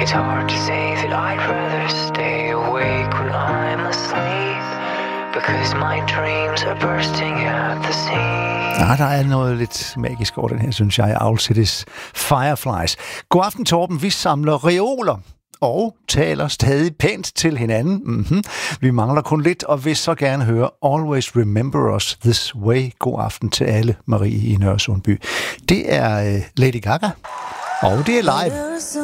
It's hard to say that I'd rather stay awake when I'm asleep, because my dreams are bursting at the seams. Der er noget lidt magisk over den her, synes jeg. Owl City's Fireflies. God aften, Torben. Vi samler reoler og taler stadig pænt til hinanden. Vi mangler kun lidt, og vil så gerne høre Always Remember Us This Way. God aften til alle, Marie i Nørresundby. Det er Lady Gaga, og det er live.